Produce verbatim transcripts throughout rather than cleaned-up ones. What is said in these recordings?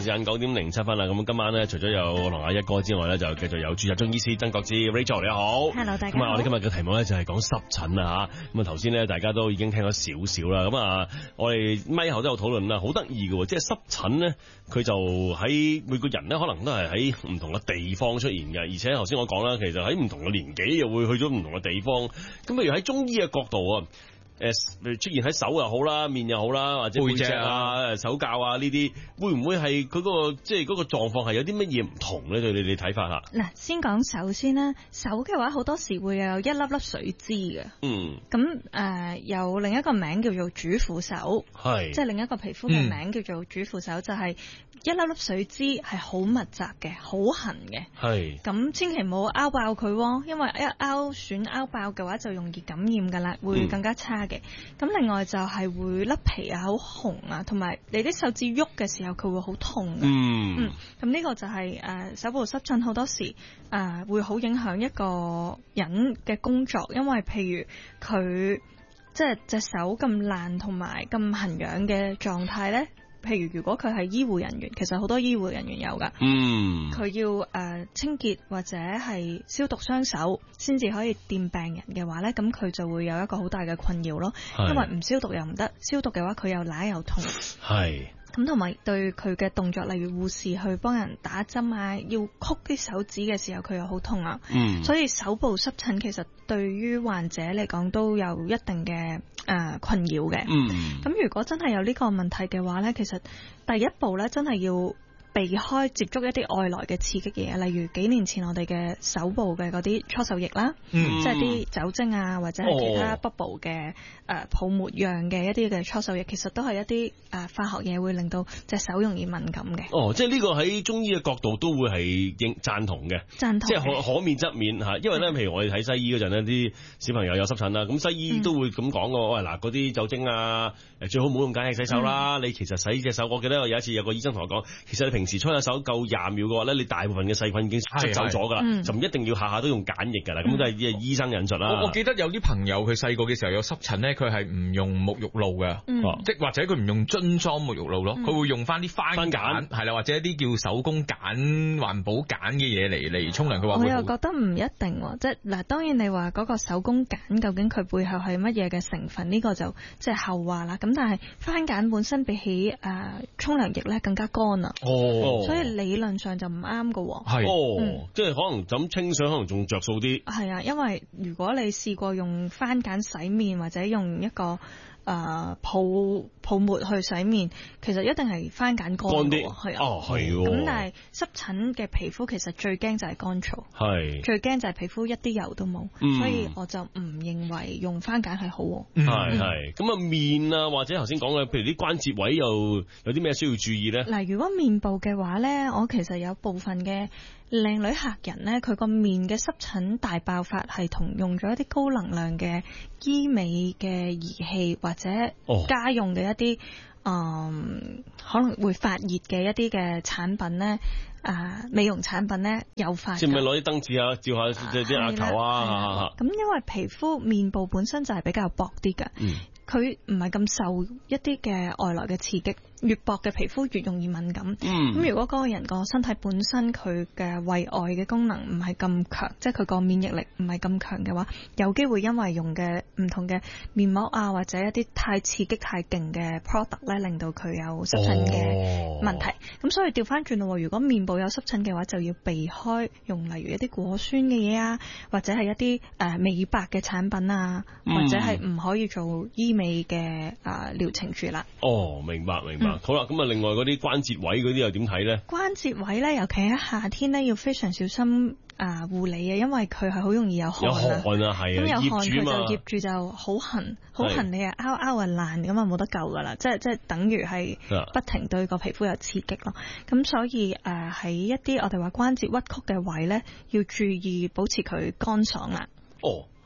時間九點零七分啦。咁今晚咧，除咗有龍亞一哥之外咧，就繼續有注冊中醫師曾國芝 Rachel 你好 ，Hello 大家好。 咁啊，我哋今日嘅題目咧就係講濕疹啊吓。咁啊，頭先咧大家都已經聽咗少少啦。咁啊，我哋咪後都有討論啦，好得意嘅，即係濕疹咧，佢就喺每個人咧，可能都係喺唔同嘅地方出現嘅。而且頭先我講啦，其實喺唔同嘅年紀又會去咗唔同嘅地方。咁譬如喺中醫嘅角度啊。誒，出現喺手又好啦，面又好啦，或者背脊啊、手教啊呢啲，會唔會係佢嗰個即係嗰個狀況係有啲乜嘢唔同咧？對你哋睇法啦。 嗱，先講手先啦。手嘅話，好多時會有一粒粒水脂嘅。嗯。咁誒、呃，有另一個名叫做主婦手，係即係另一個皮膚嘅名叫做主婦手，嗯、就係一粒粒水脂係好密集嘅，好痕嘅。係。咁千祈唔好拗爆佢，因為一拗損拗爆嘅話，就容易感染噶啦，會更加差。嗯咁另外就係會甩皮啊，好紅啊，同埋你啲手指喐嘅時候佢會好痛嘅。嗯嗯，咁呢個就係、是、誒、呃、手部濕疹好多時誒、呃、會好影響一個人嘅工作，因為譬如佢即係隻手咁爛同埋咁痕癢嘅狀態咧。譬如如果佢係醫護人員，其實好多醫護人員有噶，嗯，佢要誒、呃、清潔或者係消毒雙手，先至可以掂病人嘅話咧，咁佢就會有一個好大嘅困擾咯，因為唔消毒又唔得，消毒嘅話佢又乸又痛，係。咁同埋對佢嘅動作，例如護士去幫人打針啊，要曲啲手指嘅時候，佢又好痛啊。嗯，所以手部濕疹其實對於患者嚟講都有一定嘅誒、呃、困擾嘅。嗯，咁如果真係有呢個問題嘅話咧，其實第一步咧真係要避開接觸一啲外來嘅刺激嘢，例如幾年前我哋嘅手部嘅嗰啲搓手液啦，嗯、即係啲酒精啊，或者係其他 bubble 嘅誒、呃、泡沫樣嘅一啲嘅搓手液，其實都係一啲誒、呃、化學嘢會令到隻手容易敏感嘅。哦， 即係呢個喺中醫嘅角度都會係認贊同嘅，贊同，即係可可免則免嚇。因為咧，譬如我哋睇西醫嗰陣呢，啲小朋友有濕疹啦，咁西醫都會咁講嘅。喂，嗱，嗰啲酒精啊，最好唔好用梘液洗手啦。嗯、你其實洗隻手，我記得我有一次有個醫生同我講，其實你平平時搓下手夠廿秒嘅話咧，你大部分嘅細菌已經即走咗噶啦，嗯、就唔一定要下下都用鹼液噶啦。咁都係醫生引述啦。 我我記得有啲朋友佢細個嘅時候有濕疹咧，佢係唔用沐浴露嘅，嗯、即或者佢唔用樽裝沐浴露咯，佢、嗯、會用翻啲番鹼，係啦，或者一啲叫手工鹼、環保鹼嘅嘢嚟嚟沖涼。佢話我又覺得唔一定，即係嗱，當然你話嗰個手工鹼究竟佢背後係乜嘢嘅成分，呢、呢個就即係後話啦。咁但係番鹼本身比起誒沖涼液咧更加乾啊。哦哦、所以理論上就唔啱噶， 係哦，嗯、即係可能咁清水可能仲着數啲。 係啊，因為如果你試過用番鹼洗面或者用一個誒、呃、泡泡沫去洗面，其實一定係番鹼乾啲，係啊，哦係。咁但係濕疹嘅皮膚其實最驚就係乾燥，係最驚就係皮膚一啲油都冇，嗯、所以我就唔認為用番鹼係好。 係係咁啊，面啊或者頭先講嘅，譬如啲關節位又有啲咩需要注意咧？ 嗱，如果面部嘅話咧，我其實有部分嘅靚女客人咧，佢個面嘅濕疹大爆發係同用咗一啲高能量嘅醫美嘅儀器或者家用嘅一啲、哦嗯、可能會發熱嘅一啲嘅產品咧，啊美容產品咧誘發。即係咪攞啲燈照下照下啲額頭啊？咁因為皮膚面部本身就係比較薄啲㗎。嗯佢唔係咁受一啲嘅外來嘅刺激，越薄嘅皮膚越容易敏感。咁、嗯、如果嗰個人個身體本身佢嘅衛外嘅功能唔係咁強，即係佢個免疫力唔係咁強嘅話，有機會因為用嘅唔同嘅面膜啊，或者一啲太刺激太勁嘅 product 咧，令到佢有濕疹嘅問題。咁、哦、所以調翻轉咯，如果面部有濕疹嘅話，就要避開用例如一啲果酸嘅嘢啊，或者係一啲誒、呃、美白嘅產品啊，嗯、或者係唔可以做醫美嘅啊療程住啦。 哦，明白明白。嗯、好啦，咁啊，另外嗰啲關節位嗰啲又點睇咧？ 關節位咧，尤其喺夏天咧，要非常小心啊護理啊，因為佢係好容易有汗啊。有汗啊，係啊，咁有汗佢就醃住就好痕，好痕你啊拗拗啊爛，咁啊冇得救噶啦，即係即係等於係不停對個皮膚有刺激咯。咁所以誒喺、呃、一啲我哋話關節屈曲嘅位咧，要注意保持佢乾爽啦。哦。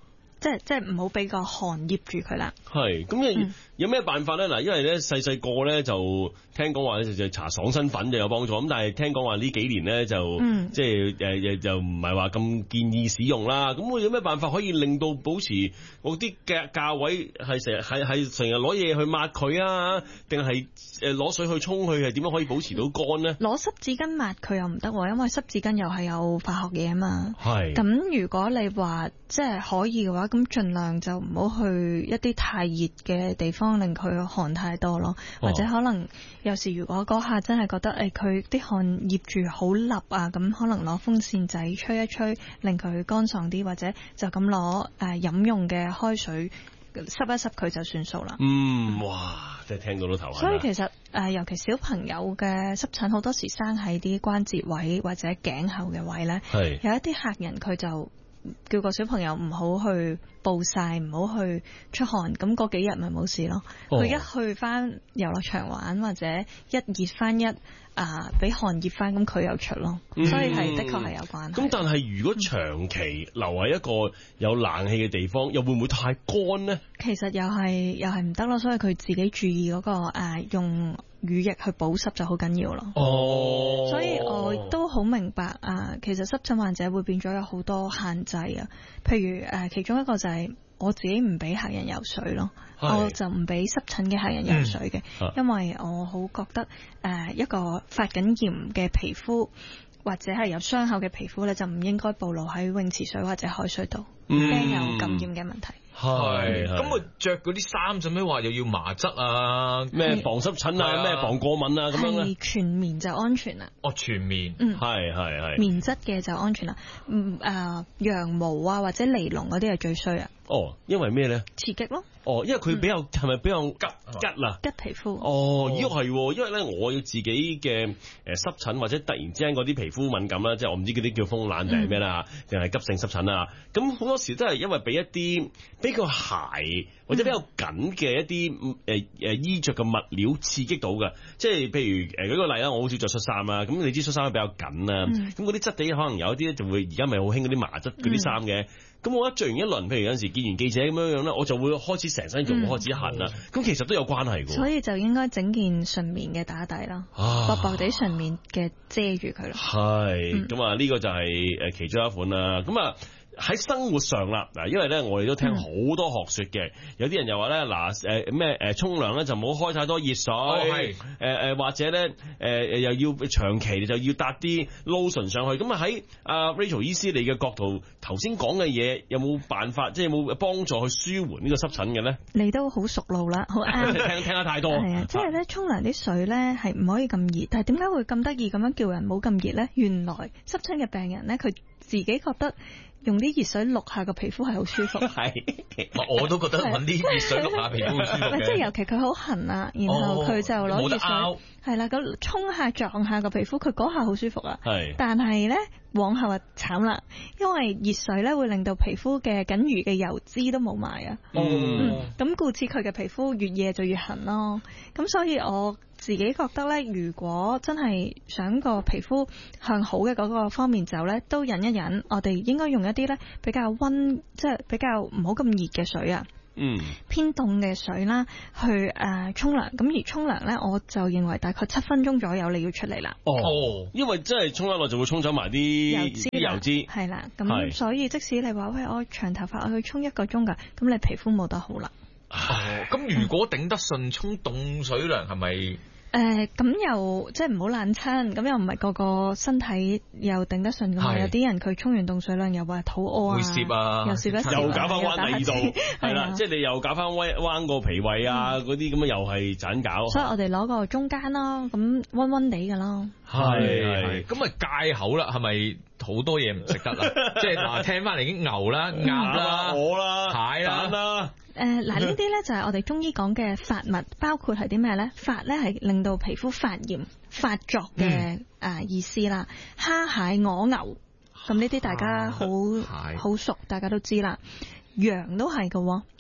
即係即係唔好俾個汗醃住佢啦。 係，咁有有咩辦法咧？嗱，因為咧細細個咧就聽講話咧就搽爽身粉就有幫助，咁但係聽講話呢幾年咧就、嗯、即係誒誒就唔係話咁建議使用啦。咁我有咩辦法可以令到保持我啲嘅價位係成日係係成日攞嘢去抹佢啊？定係誒攞水去沖佢？係點樣可以保持到乾咧？ 攞濕紙巾抹佢又唔得，因為濕紙巾又係有化學嘢啊嘛。 係。 咁如果你話即係可以嘅話，咁盡量就唔好去一啲太熱嘅地方，令佢汗太多咯。或者可能有時如果嗰下真係覺得誒佢啲汗醃住好笠啊，咁可能攞風扇仔吹一吹，令佢乾爽啲，或者就咁攞誒飲用嘅開水濕一濕佢就算數啦。 嗯，哇！即係聽到都頭痕。 所以其實誒、呃，尤其小朋友嘅濕疹好多時生喺啲關節位或者頸後嘅位咧，係有一啲客人佢就叫個小朋友唔好去暴曬，唔好去出汗，咁嗰幾日咪冇事咯。佢、哦、一去翻遊樂場玩或者一熱翻一啊，俾汗熱翻，咁佢又出咯。嗯、所以係的確係有關係。咁但係如果長期留喺一個有冷氣嘅地方，又會唔會太乾呢？ 其實又係又係唔得咯，所以佢自己注意嗰、嗰個、啊、用乳液去保濕就好緊要咯。 哦， 所以我都好明白啊。其實濕疹患者會變咗有好多限制啊。譬如誒、啊，其中一個就係我自己唔俾客人游水咯，我就唔俾濕疹嘅客人游水嘅、嗯，因為我好覺得誒、啊、一個發緊炎嘅皮膚或者係有傷口嘅皮膚咧，就唔應該暴露喺泳池水或者海水度，驚、嗯、有感染嘅問題。 係，咁我着嗰啲衫，做咩話又要麻質啊？ 咩防濕疹啊？咩防過敏啊？咁樣咧？ 全棉就安全啦。 哦，全棉， 嗯， 係係係。 棉質嘅就安全啦。嗯誒、呃，羊毛啊或者尼龍嗰啲係最衰啊。 哦，因為咩咧？ 刺激咯。 哦，因為佢比較係咪、嗯、比較吉吉啦？ 吉皮膚。 哦，呢個係，因為咧我要自己嘅誒濕疹或者突然之間嗰啲皮膚敏感啦，即係我唔知嗰啲叫風冷定係咩啦，定、嗯、係急性濕疹啊？咁好多時都係因為俾一啲比較鞋或者比較緊嘅一啲誒誒衣着嘅物料刺激到嘅，即係譬如誒舉個例啦，我好少着恤衫啊，咁你知恤衫比較緊啊，咁嗰啲質地可能有一啲就會而家咪好興嗰啲麻質嗰啲衫嘅。嗯咁我一着完一輪，譬如有陣時見完記者咁樣樣咧，我就會開始成身肉開始痕啦。咁、嗯、其實都有關係嘅。 所以就應該整件純棉嘅打底啦，薄薄地純棉嘅遮住佢咯。係，咁啊呢個就係誒其中一款啦。咁啊喺生活上啦，嗱，因為咧我哋都聽好多學說嘅、嗯，有啲人又話咧嗱誒咩誒沖涼咧就唔好開太多熱水，誒、哦、誒或者咧誒誒又要長期就要搭啲 lotion 上去。咁啊喺阿 Rachel 醫師你嘅角度，頭先講嘅嘢有冇辦法，即係有冇幫助去舒緩呢個濕疹嘅咧？ 你都好熟路啦，好啱。 聽聽得太多。 係啊，即係咧沖涼啲水咧係唔可以咁熱，但係點解會咁得意咁樣叫人唔好咁熱咧？原來濕疹嘅病人咧，佢自己覺得用啲熱水淥下個皮膚係好舒服。係， 我都覺得揾啲熱水淥下皮膚好舒服嘅。 即係尤其佢好痕啊，然後佢就攞熱水係啦，咁沖下撞下個皮膚，佢嗰下好舒服啊。係，但係咧往後啊慘啦，因為熱水咧會令到皮膚嘅僅餘嘅油脂都冇埋啊。嗯，咁故此佢嘅皮膚越夜就越痕咯。咁所以我自己覺得咧，如果真係想個皮膚向好嘅嗰個方面走咧，都忍一忍。我哋應該用一啲咧比較溫，即係比較唔好咁熱嘅水啊。嗯，偏凍嘅水啦，去誒沖涼。咁而沖涼咧，我就認為大概七分鐘左右你要出嚟啦。 哦，因為真係沖得耐就會沖走埋啲油脂，油脂係啦。咁所以即使你話喂，我長頭髮我去沖一個鐘噶，咁你皮膚冇得好啦。 哦，咁如果頂得順沖凍水涼係咪？ 誒、呃，咁又即係唔好冷親，咁又唔係個個身體又頂得順噶嘛？有啲人佢沖完凍水涼又話肚餓啊， 會攝啊， 又攝一攝、啊， 又搞翻彎第二度，係啦，即係你又搞翻彎彎個脾胃啊，嗰啲咁啊又係盞搞。所以我哋攞個中間咯，咁溫溫地噶咯。 係係，咁啊戒口啦，係咪好多嘢唔食得啦？即係嗱，聽翻嚟已經牛啦、鴨啦、鵝啦、蟹啦。 誒、呃，嗱呢啲咧就係我哋中醫講嘅發物，包括係啲咩咧？發咧係令到皮膚發炎、發作嘅誒意思啦。蝦、蟹、鵝、牛，咁呢啲大家好好熟，大家都知啦。羊都係㗎，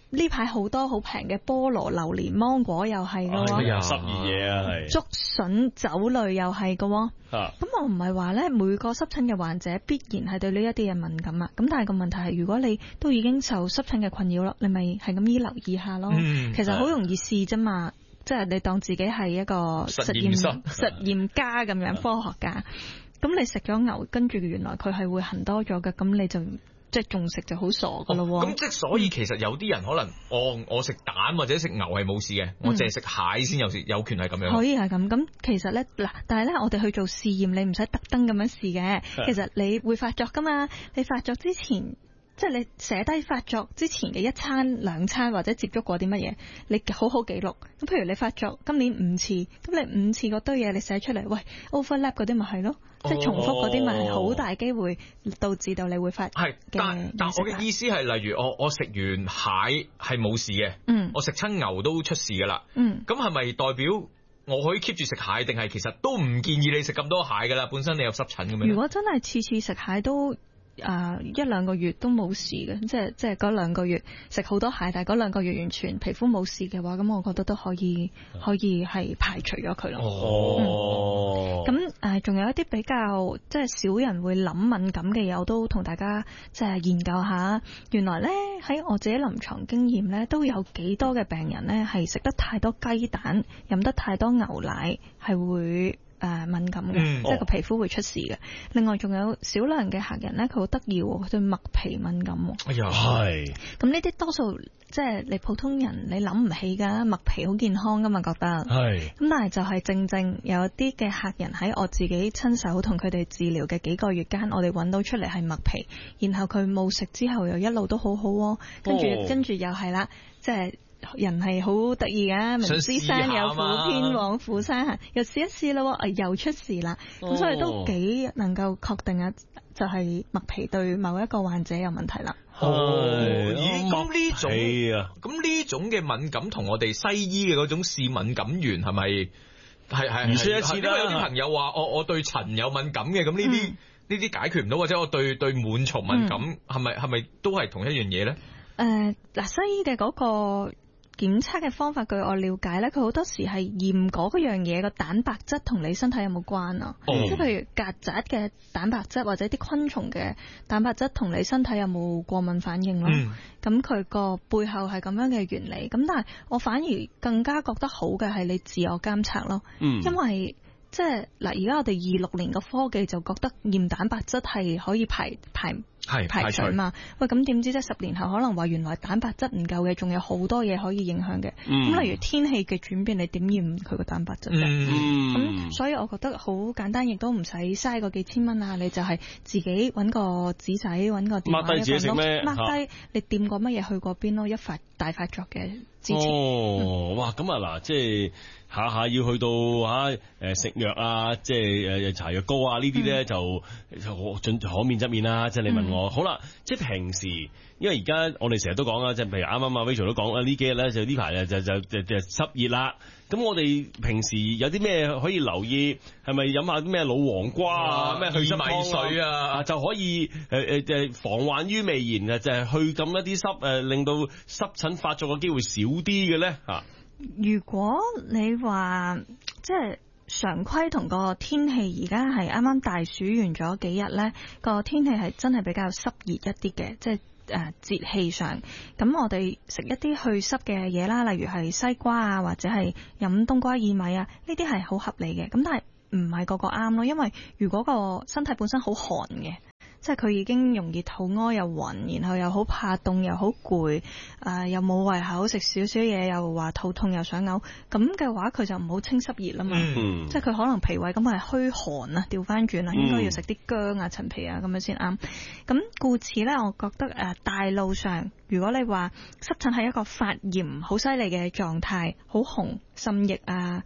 呢排好多好平嘅菠蘿、榴蓮、芒果又係嘅喎， 十二嘢啊係， 竹筍、酒類又係嘅喎。咁、啊、我唔係話咧每個濕疹嘅患者必然係對呢一啲嘢敏感啊。咁但係個問題係，如果你都已經受濕疹嘅困擾咯，你咪係咁依留意下咯。嗯、其實好容易試啫嘛，即係你當自己係一個實驗實驗，實驗家咁樣，科學家。咁你食咗牛，跟住原來佢係會痕多咗嘅，咁你就即係仲食就好傻噶咯。 咁、哦、即係所以其實有啲人可能，我我食蛋或者食牛係冇事嘅，嗯、我淨係食蟹先有事，有權係咁樣。 可以係咁，咁其實咧嗱，但係咧我哋去做試驗，你唔使特登咁樣試嘅。其實你會發作噶嘛，你發作之前。即係你寫低發作之前嘅一餐兩餐或者接觸過啲乜嘢，你好好記錄。咁譬如你發作今年五次，咁你五次嗰堆嘢你寫出嚟，喂 overlap 嗰啲咪係咯，哦、即係重複嗰啲咪係好大機會導致到你會發嘅。 但但我嘅意思係，例如我我食完蟹係冇事嘅，嗯，我食親牛都出事噶啦，嗯，咁係咪代表我可以 keep 住食蟹，定係其實都唔建議你食咁多蟹噶啦？本身你有濕疹咁樣。 如果真係次次食蟹都。啊、呃！一兩個月都冇事嘅，即係即係嗰兩個月食好多蟹，但係嗰兩個月完全皮膚冇事嘅話，咁我覺得都可以可以係排除咗佢咯。哦，咁誒仲有一啲比較即係少人會諗敏感嘅嘢，我都同大家即係研究下。原來咧喺我自己臨床經驗咧，都有幾多嘅病人咧係食得太多雞蛋，飲得太多牛奶係會。誒、呃，敏感嘅，嗯、即係個皮膚會出事嘅。哦、另外仲有少量嘅客人咧，佢好得意，佢對麥皮敏感。 哎呀，係。 咁呢啲多數即係你普通人你諗唔起噶，麥皮好健康噶嘛，覺得。係。咁但係就係正正有啲嘅客人喺我自己親手同佢哋治療嘅幾個月間，我哋揾到出嚟係麥皮，然後佢冇食之後又一路都好好，跟住、哦、跟住又係啦，即係。人係好得意㗎，明知山有虎，偏往虎山行，又試一試咯，又出事啦。咁、哦、所以都幾能夠確定啊，就係麥皮對某一個患者有問題啦。 哦，咦，咁呢種咁呢種嘅敏感同我哋西醫嘅嗰種視敏感源係咪係係？唔算一次啦。因為有啲朋友話我我對塵有敏感嘅，咁呢啲呢啲解決唔到，或者我對對蟎蟲敏感，係咪係咪都係同一樣嘢咧？誒、 呃，嗱，西醫嘅嗰、嗰個。檢測嘅方法據我了解咧，佢好多時係驗嗰樣嘢個蛋白質同你身體有冇關啊？即係、oh. 譬如曱甴嘅蛋白質或者啲昆蟲嘅蛋白質同你身體有冇過敏反應咯？咁佢個背後係咁樣嘅原理。咁但係我反而更加覺得好嘅係你自我監測咯，mm. 因為即係嗱，而家我哋二六年嘅科技就覺得驗蛋白質係可以排排。係排除嘛？喂，咁點知即係十年後可能話原來蛋白質唔夠嘅，仲有好多嘢可以影響嘅。咁、嗯、例如天氣嘅轉變，你點驗佢個蛋白質啫？咁、嗯、所以我覺得好簡單，亦都唔使嘥個幾千蚊啊！你就係自己揾個紙仔，揾個電話， 抹低自己食咩？ 抹低你掂過乜嘢，去過邊咯？一發大發作嘅之前。 哦，嗯、哇！咁啊嗱，即係。下下要去到嚇誒食藥啊，即係誒搽藥膏啊，呢啲咧就盡可免則免啦。即係你問我，嗯、好啦，即係平時，因為而家我哋成日都講啦，即係譬如啱啱阿 Rachel 都講啦，呢幾日咧就呢排就就就就濕熱啦。咁我哋平時有啲咩可以留意？係咪飲下啲咩老黃瓜啊、咩去濕米水啊，就可以誒誒誒防患於未然啊？就係去咁一啲濕誒，令到濕疹發作嘅機會少啲嘅咧嚇。 如果你話即係常規同個天氣，而家係啱啱大暑完咗幾日咧，個天氣係真係比較濕熱一啲嘅，即係誒節氣上。咁我哋食一啲去濕嘅嘢啦，例如係西瓜啊，或者係飲冬瓜薏米啊，呢啲係好合理嘅。咁但係唔係個個啱咯，因為如果個身體本身好寒嘅。即係佢已經容易肚屙又暈，然後又好怕凍又好攰，誒、呃、又冇胃口，食少少嘢又話肚痛又想嘔，咁嘅話佢就唔好清濕熱啦嘛。嗯、即係佢可能脾胃咁係虛寒啊，調翻轉啦，應該要食啲薑啊、陳皮啊咁樣先啱。咁故此呢，我覺得誒、呃、大路上，如果你話濕疹係一個發炎好犀利嘅狀態，好紅、滲液啊。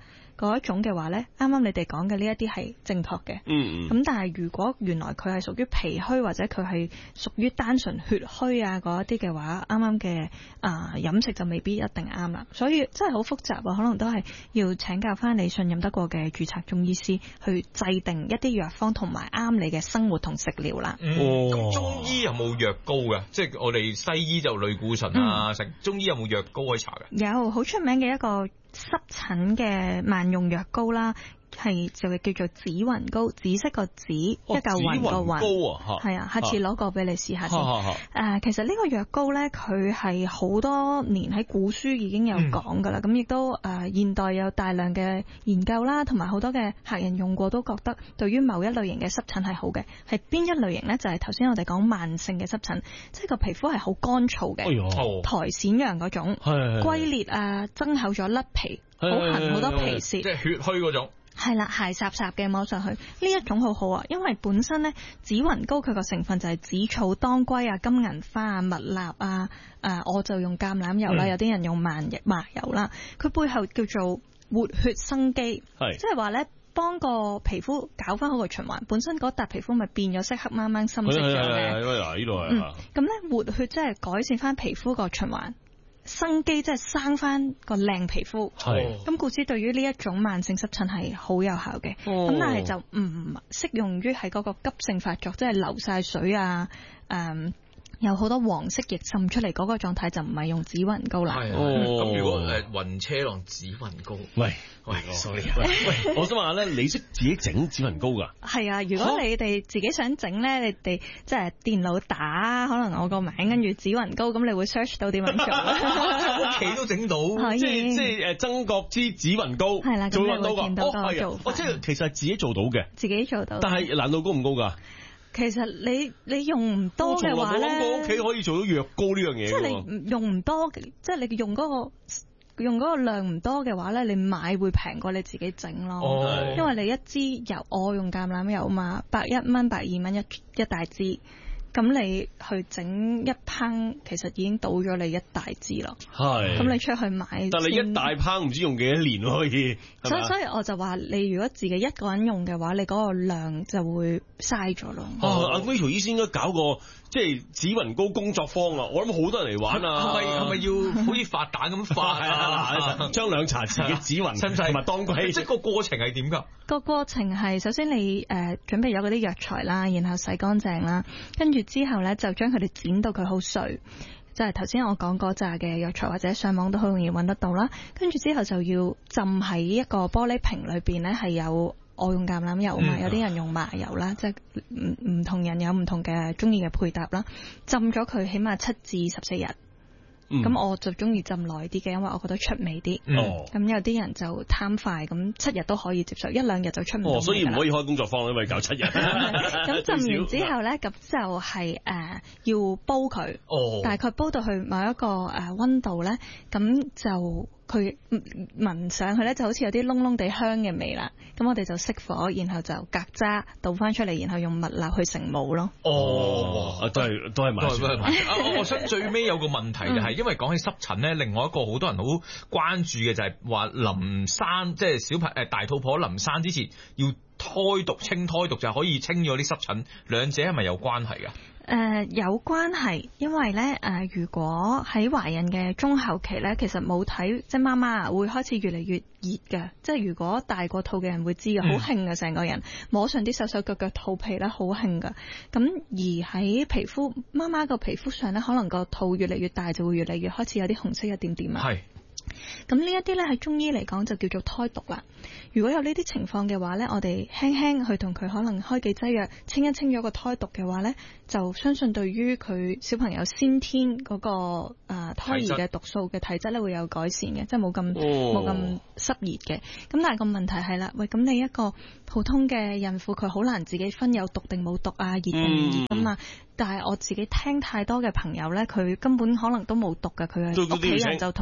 嗰一種嘅話咧，啱啱你哋講嘅呢一啲係正確嘅。 嗯嗯。 咁但係如果原來佢係屬於脾虛或者佢係屬於單純血虛啊嗰一啲嘅話，啱啱嘅啊飲食就未必一定啱啦。所以真係好複雜啊，可能都係要請教翻你信任得過嘅註冊中醫師去制定一啲藥方同埋啱你嘅生活同食療啦。 嗯，咁中醫有冇藥膏㗎？即係我哋西醫就類固醇啊，食、嗯、中醫有冇藥膏可以搽嘅？ 有，好出名嘅一個濕疹嘅萬用藥膏啦。係就係叫做紫雲膏，紫色個紫，哦、一嚿雲個雲，係啊，下次攞個俾你試下先。誒、啊呃，其實呢個藥膏咧，佢係好多年喺古書已經有講噶啦，咁、嗯、亦都誒、呃、現代有大量嘅研究啦，同埋好多嘅客人用過都覺得對於某一類型嘅濕疹係好嘅。係邊一類型咧？就係頭先我哋講慢性嘅濕疹，即係個皮膚係好乾燥嘅，哎、苔蘚癢嗰種，龜裂啊，增厚咗甩皮，好痕好多皮屑， 即係血虛嗰種。 係啦，鞋霎霎嘅摸上去，呢一種好好啊，因為本身咧紫雲膏佢個成分就係紫草、當歸啊、金銀花啊、蜜蠟啊，誒、呃，我就用橄欖油啦，嗯、有啲人用麻麻油啦，佢背後叫做活血生肌，係即係話咧幫個皮膚搞翻好個循環，本身嗰笪皮膚咪變咗色黑掹掹深色咗嘅， 嗱呢度係， 咁咧活血即係改善翻皮膚個循環。生肌即係生翻個靚皮膚，咁故此對於呢一種慢性濕疹係好有效嘅，咁、哦、但係就唔適用於喺嗰個急性發作，即係流晒水啊，誒、嗯。有好多黃色液滲出嚟嗰個狀態就唔係用紫雲膏啦。 係咁如果誒暈車浪紫雲膏， 喂喂，sorry，喂，我想問下咧，你識自己整紫雲膏㗎？ 係啊，如果你哋自己想整咧，你哋即係電腦打可能我個名跟住紫雲膏，咁你會 search 到點樣做？ 屋企都整到， 可以即係即係誒曾國之紫雲膏， 係啦， 做得到㗎。 哦係啊，哦即係其實係自己做到嘅， 自己做到。 但係難度高唔高㗎？ 其實你你用唔多嘅話咧，我從來冇諗過屋企可以做到藥膏呢樣嘢。 即係你用唔多，即係你用嗰個用嗰個量唔多嘅話咧，你買會平過你自己整咯。哦，因為你一支油，我用橄欖油嘛，百一蚊、百二蚊一一大支。咁你去整一烹，其實已經倒咗你一大支啦。係。咁你出去買， 但係你一大烹唔知用幾多年可以。 所以所以我就話，你如果自己一個人用嘅話，你嗰個量就會嘥咗咯。 阿 Rachel 醫生應該搞個即係紫雲膏工作坊啊！我諗好多人嚟玩啊。 係咪係咪要好似發蛋咁發啊？ 將兩茶匙嘅紫雲同埋當歸。即係個過程係點㗎？ 個過程係首先你誒、呃、準備咗嗰啲藥材啦，然後洗乾淨啦，跟住之後咧就將佢哋剪到佢好碎，就係頭先我講嗰扎嘅藥材，或者上網都好容易揾得到啦。跟住之後就要浸喺一個玻璃瓶裏邊咧，係有我用橄欖油嘛，嗯、有啲人用麻油啦，即係唔唔同人有唔同嘅中意嘅配搭啦。浸咗佢起碼七至十四日。咁、嗯、我就中意浸耐啲嘅，因為我覺得出味啲。哦、嗯，咁有啲人就貪快，咁七日都可以接受，一兩日就出味。 哦，所以唔可以開工作坊，因為搞七日。 咁浸完之後咧，咁就係、是、誒、呃、要煲佢。哦，大概煲到去某一個誒溫度咧，咁就。佢聞上去咧就好似有啲窿窿地香嘅味啦，咁我哋就熄火，然後就隔渣倒翻出嚟，然後用蜜蠟去成霧咯。 哦， 都係都係麻醉。 我我想最尾有個問題就係、是，因為講起濕疹咧，另外一個好多人好關注嘅就係話臨生，即係小朋誒大肚婆臨生之前要胎毒清胎毒，就可以清咗啲濕疹，兩者係咪有關係㗎？ 誒、呃，有關係，因為咧誒、呃，如果喺懷孕嘅中後期咧，其實母體即係媽媽啊，會開始越嚟越熱嘅，即係如果大過肚嘅人會知嘅，好興嘅成個人，摸上啲手手腳腳肚皮咧好興㗎。咁而喺皮膚媽媽個皮膚上咧，可能個肚越嚟越大，就會越嚟越開始有啲紅色一點點啊。係。咁呢一啲咧喺中醫嚟講就叫做胎毒啦。如果有呢啲情況嘅話咧，我哋輕輕去同佢可能開幾劑藥清一清咗個胎毒嘅話咧，就相信對於佢小朋友先天嗰、那個誒、呃、胎兒嘅毒素嘅體質咧會有改善嘅，即係冇咁冇咁濕熱嘅。咁但係個問題係啦，喂，咁你一個普通嘅孕婦佢好難自己分有毒定冇毒啊，熱定唔熱噶嘛。但係我自己聽太多嘅朋友咧，佢根本可能都冇毒㗎，佢嘅屋企人就同佢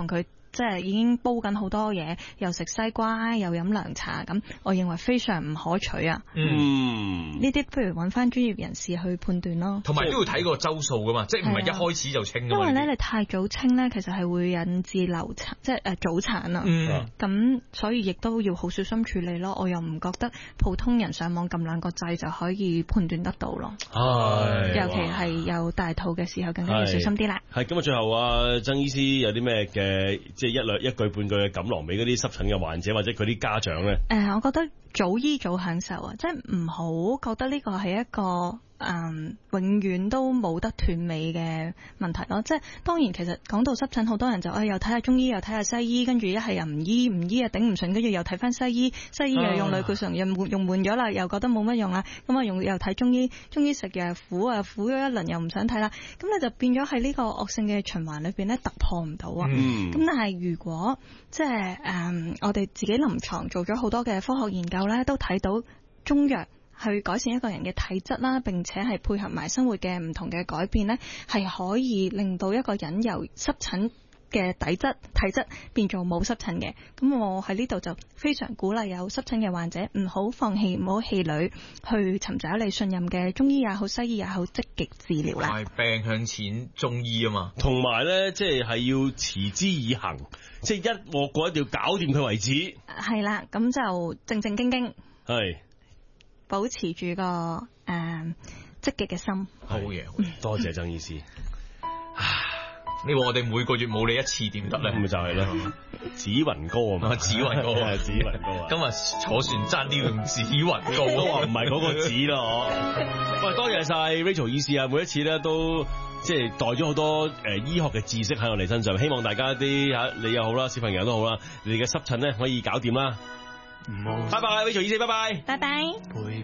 即係已經煲緊好多嘢，又食西瓜，又飲涼茶，咁我認為非常唔可取啊。嗯，呢啲不如揾翻專業人士去判斷咯。 同埋都要睇個周數噶嘛，即係唔係一開始就清噶嘛。 因為咧，你太早清咧，其實係會引致流產，即係誒早產啊。嗯，咁所以亦都要好小心處理咯。我又唔覺得普通人上網撳兩個掣就可以判斷得到咯。係，尤其係有大肚嘅時候，更加要小心啲啦。 係，咁啊，最後啊，曾醫師有啲咩嘅，即係一兩一句半句嘅錦囊俾嗰啲濕疹嘅患者或者佢啲家長咧？ 誒、呃，我覺得早醫早享受啊，即係唔好覺得呢個係一個。嗯，永遠都冇得斷尾嘅問題咯。即係當然，其實講到濕疹，好多人就誒、哎、又睇下中醫，又睇下西醫，跟住一係又唔醫，唔醫又頂唔順，跟住又睇翻西醫，西醫又用類固醇，又用換咗啦，又覺得冇乜用啦，咁啊用又睇中醫，中醫食藥苦啊，苦咗一輪又唔想睇啦，咁你就變咗喺呢個惡性嘅循環裏邊咧突破唔到啊。咁、嗯、但係如果即係誒、嗯、我哋自己臨床做咗好多嘅科學研究咧，都睇到中藥去改善一個人嘅體質啦，並且係配合埋生活嘅唔同嘅改變呢，係可以令到一個人由濕疹嘅體質體質變做冇濕疹嘅。咁我喺呢度就非常鼓勵有濕疹嘅患者唔好放棄，唔好氣餒，去尋找你信任嘅中醫也好，西醫也好，積極治療啦。 病向淺中醫啊嘛， 同埋呢，即係係要持之以恆，即係一鑊過一定要搞掂佢為止。 係啦，咁就正正經經。 係。 保持住個誒積極嘅心， 好嘢， 多謝曾醫師。 你話我哋每個月冇你一次點得咧？ 咁咪就係啦，紫雲膏啊嘛， 紫雲膏啊， 紫雲膏啊。 今日坐船爭啲用紫雲膏， 都話唔係嗰個紫咯。喂，多謝晒 Rachel 醫師啊！每一次咧都即係帶咗好多誒醫學嘅知識喺我哋身上，希望大家啲嚇你又好啦，小朋友都好啦，你哋嘅濕疹咧可以搞掂啦。拜拜，Rachel 醫師，拜拜， 拜拜。